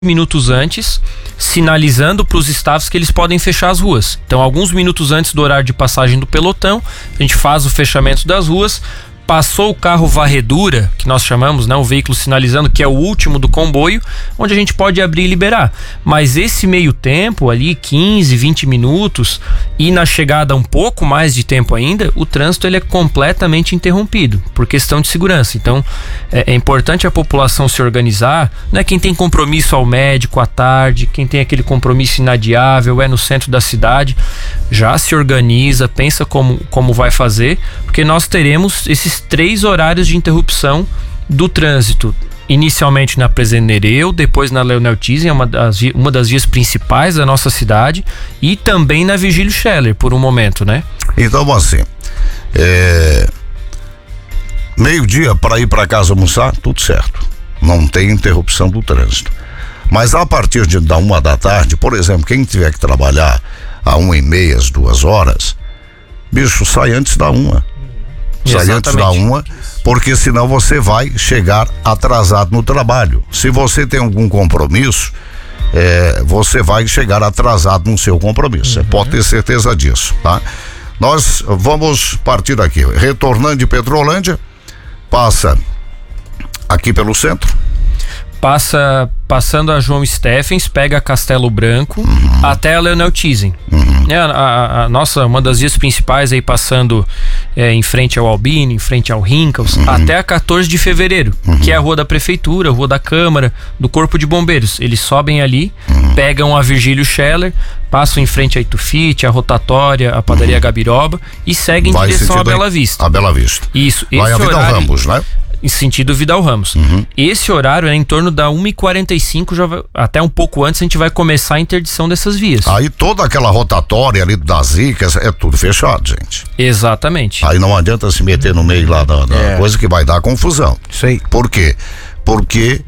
minutos antes, sinalizando para os staffs que eles podem fechar as ruas. Então, alguns minutos antes do horário de passagem do pelotão, a gente faz o fechamento das ruas. Passou o carro varredura, que nós chamamos, né, o veículo sinalizando, que é o último do comboio, onde a gente pode abrir e liberar. Mas esse meio tempo ali, 15, 20 minutos, e na chegada um pouco mais de tempo ainda, o trânsito ele é completamente interrompido, por questão de segurança. Então, é importante a população se organizar, né? Quem tem compromisso ao médico à tarde, quem tem aquele compromisso inadiável, é no centro da cidade, já se organiza, pensa como vai fazer, porque nós teremos esses 3 horários de interrupção do trânsito. Inicialmente na Presidente Nereu, depois na Leonel Tizen, uma das vias principais da nossa cidade, e também na Virgílio Scheller, por um momento, né? Então, assim, meio-dia para ir para casa almoçar, tudo certo. Não tem interrupção do trânsito. Mas a partir da 1 da tarde, por exemplo, quem tiver que trabalhar a 1h30, às 2 horas, bicho, sai antes da 1. Sai antes da 1, porque senão você vai chegar atrasado no trabalho. Se você tem algum compromisso, você vai chegar atrasado no seu compromisso. Você pode ter certeza disso, tá? Nós vamos partir aqui, retornando de Petrolândia, passa aqui pelo centro. Passando a João Steffens, pega Castelo Branco até a Leonel Tizen. A nossa, uma das vias principais aí passando em frente ao Albino, em frente ao Rincals, até a 14 de fevereiro, que é a rua da Prefeitura, a rua da Câmara, do Corpo de Bombeiros. Eles sobem ali, pegam a Virgílio Scheller, passam em frente a Itufite, a Rotatória, a Padaria Gabiroba e seguem em direção à Bela Vista. A Bela Vista. Isso. Vai a Vidal Ramos, né? Em sentido Vidal Ramos. Esse horário é em torno da 1h45, até um pouco antes a gente vai começar a interdição dessas vias. Aí toda aquela rotatória ali das Zicas é tudo fechado, gente. Exatamente. Aí não adianta se meter no meio lá da coisa que vai dar confusão. Isso aí. Por quê? Porque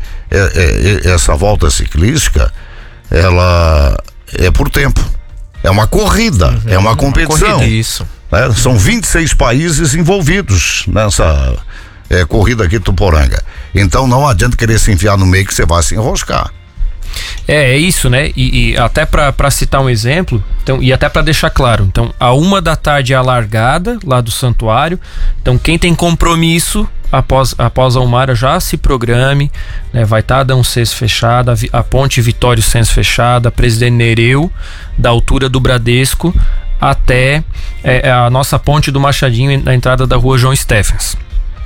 essa volta ciclística, ela é por tempo. É uma corrida, é uma competição. Corrida, isso. Né? São 26 países envolvidos nessa corrida aqui de Tuporanga. Então não adianta querer se enfiar no meio que você vai se enroscar. É isso, né? E até para citar um exemplo, então, e até para deixar claro, então a 1 da tarde é a largada lá do santuário. Então quem tem compromisso após a Umara já se programe, né? Vai estar a Adão Cês fechada, a Ponte Vitório Cens fechada, a Presidente Nereu, da altura do Bradesco até a nossa ponte do Machadinho na entrada da rua João Steffens.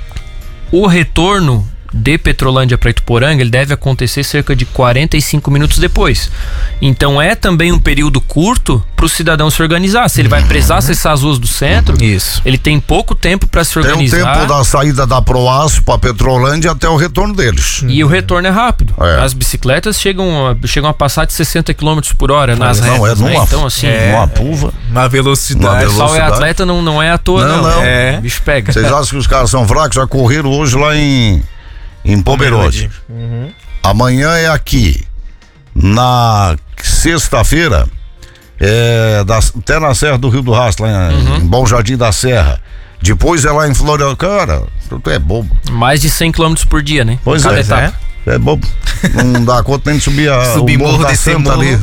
O retorno de Petrolândia para Ituporanga, ele deve acontecer cerca de 45 minutos depois. Então é também um período curto para o cidadão se organizar. Se ele vai precisar acessar as ruas do centro, ele tem pouco tempo para se organizar. Tem o tempo da saída da Proaço para Petrolândia até o retorno deles. E o retorno é rápido. As bicicletas chegam a passar de 60 km por hora nas retas, né? Então assim, numa pulva, na velocidade. O pessoal é atleta, não é à toa, não. O bicho pega. Vocês acham que os caras são fracos? Já correram hoje lá em Pomerode. Amanhã é aqui. Na sexta-feira até na Serra do Rio do Rastro, lá em Bom Jardim da Serra. Depois é lá em Florianópolis. Cara, tu é bobo. Mais de 100 km por dia, né? Pois é bobo. Não dá conta nem de subir o Morro da Santa ali.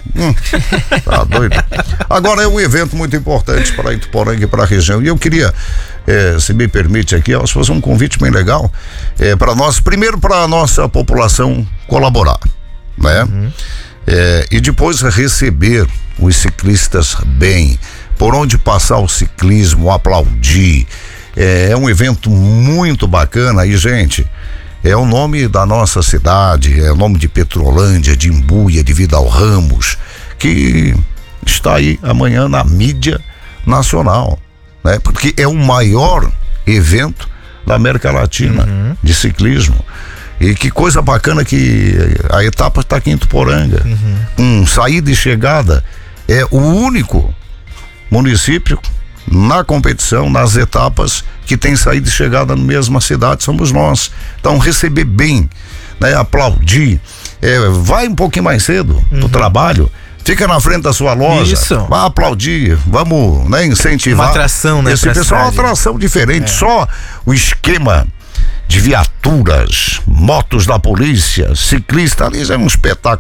Tá doido. Agora é um evento muito importante para Ituporanga e para a região. E eu queria, se me permite aqui, se fosse um convite bem legal, para nós, primeiro para a nossa população colaborar, né? E depois receber os ciclistas bem, por onde passar o ciclismo, aplaudir. É um evento muito bacana e, gente, é o nome da nossa cidade, é o nome de Petrolândia, de Imbuia, de Vidal Ramos, que está aí amanhã na mídia nacional, né? Porque é o maior evento da América Latina de ciclismo. E que coisa bacana que a etapa está aqui em Ituporanga. Saída e chegada, é o único município na competição, nas etapas, que tem saída e chegada na mesma cidade, somos nós. Então receber bem, né? Aplaudir, vai um pouquinho mais cedo pro trabalho, fica na frente da sua loja, vai aplaudir, vamos, né, incentivar. Uma atração, né? Esse pessoal é uma atração diferente. Só o esquema de viaturas, motos da polícia, ciclista, ali já é um espetáculo.